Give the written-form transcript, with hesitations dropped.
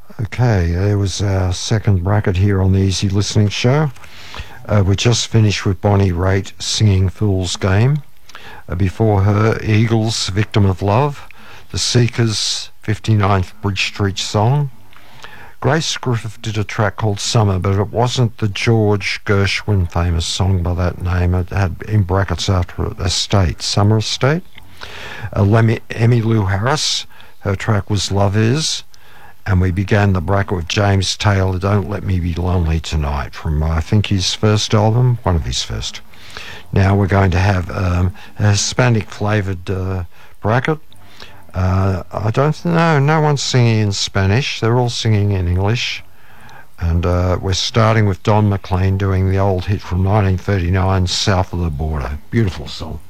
Okay, there was our second bracket here on the Easy Listening Show. We just finished with Bonnie Raitt singing Fool's Game. Before her, Eagles, Victim of Love. The Seekers, 59th Bridge Street Song. Grace Griffith did a track called Summer, but it wasn't the George Gershwin famous song by that name. It had in brackets after it, Estate, Summer Estate. Emmylou Harris, her track was Love Is. And we began the bracket with James Taylor, Don't Let Me Be Lonely Tonight, from I think his first album, one of his first. Now we're going to have a Hispanic flavoured bracket. I don't know, no one's singing in Spanish, they're all singing in English. And we're starting with Don McLean doing the old hit from 1939, South of the Border. Beautiful song.